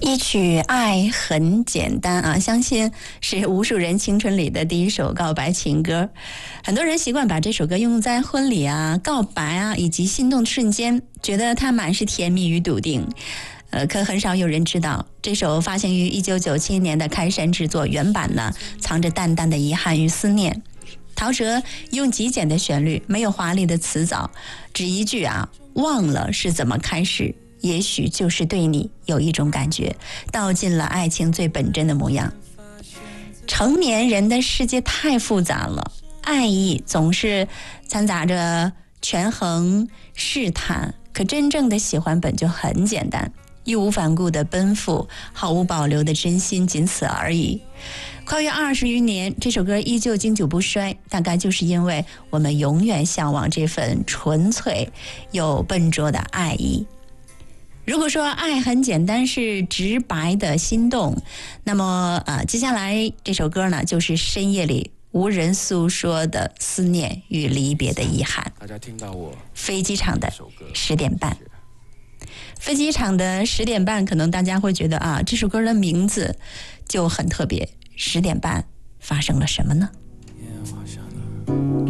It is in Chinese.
一曲爱很简单啊，相信是无数人青春里的第一首告白情歌。很多人习惯把这首歌用在婚礼啊、告白啊以及心动的瞬间，觉得它满是甜蜜与笃定。可很少有人知道，这首发行于1997年的开山之作原版呢，藏着淡淡的遗憾与思念。陶喆用极简的旋律，没有华丽的词藻，只一句忘了是怎么开始，也许就是对你有一种感觉，道尽了爱情最本真的模样。成年人的世界太复杂了，爱意总是掺杂着权衡试探，可真正的喜欢本就很简单，义无反顾的奔赴，毫无保留的真心，仅此而已。跨越20余年，这首歌依旧经久不衰，大概就是因为我们永远向往这份纯粹又笨拙的爱意。如果说爱很简单是直白的心动，那么接下来这首歌呢，就是深夜里无人诉说的思念与离别的遗憾。 大家听到我飞机场的10点半。飞机场的10点半，可能大家会觉得这首歌的名字就很特别。10点半发生了什么呢？ 烟花下了